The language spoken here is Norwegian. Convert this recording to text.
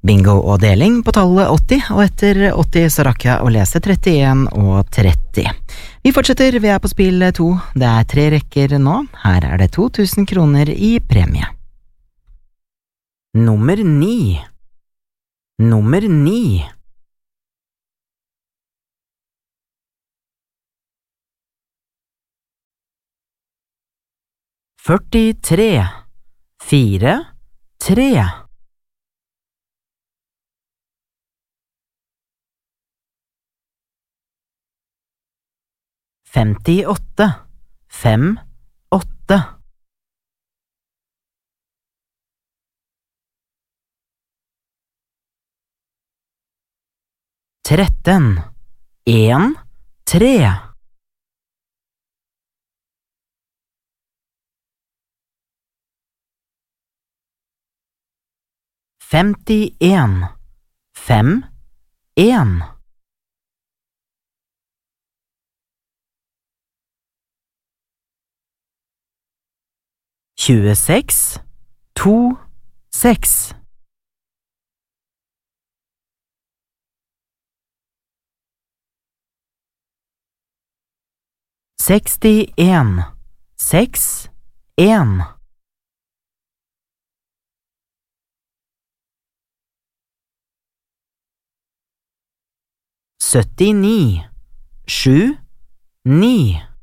Bingo og deling på tallet 80, og etter 80 så rakk jeg å lese 31 og 30. Vi fortsetter, vi er på spill 2. Det er 3 rekker nå. Her er det 2000 kroner i premie. Nummer 9. Nummer 9. Førtitre, 4, 3. 58, 5, 8. 13, 1, 3. 51, 5, 1. 26, 2, 6. 61, 6, 1. 79, 7, 9.